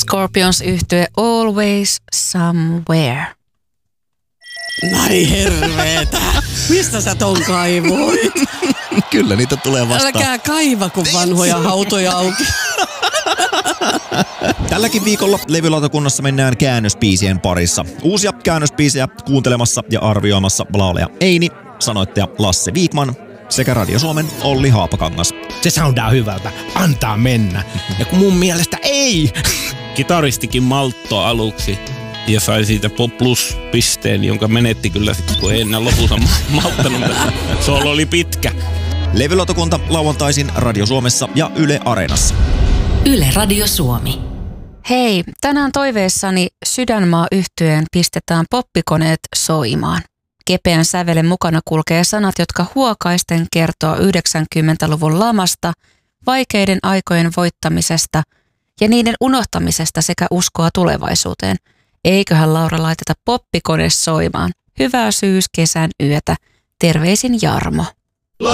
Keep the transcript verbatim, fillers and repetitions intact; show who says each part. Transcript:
Speaker 1: Scorpions yhtye Always Somewhere.
Speaker 2: Nai herveetä. Mistä sä ton kaivoit?
Speaker 3: Kyllä niitä tulee vastaan.
Speaker 2: Älkää kaiva, kun vanhoja hautoja auki.
Speaker 3: Tälläkin viikolla levylautakunnassa mennään käännöspiisien parissa. Uusia käännöspiisejä kuuntelemassa ja arvioimassa laulaja Eini, sanoittaja Lasse Viikman sekä Radio Suomen Olli Haapakangas.
Speaker 4: Se soundaa hyvältä. Antaa mennä. Ja kun mun mielestä ei.
Speaker 5: Kitaristikin maltto aluksi ja sai siitä Pop Plus-pisteen, jonka menetti kyllä sitten, kun ei enää lopussa malttanut. Solo oli pitkä.
Speaker 3: Levylautakunta lauantaisin Radio Suomessa ja Yle Areenassa.
Speaker 6: Yle Radio Suomi.
Speaker 1: Hei, tänään toiveessani Sydänmaa-yhtyeen pistetään poppikoneet soimaan. Kepeän sävelen mukana kulkee sanat, jotka huokaisten kertoo yhdeksänkymmentäluvun lamasta, vaikeiden aikojen voittamisesta ja niiden unohtamisesta sekä uskoa tulevaisuuteen. Eiköhän Laura laiteta poppikone soimaan. Hyvää syyskesän yötä. Terveisin Jarmo.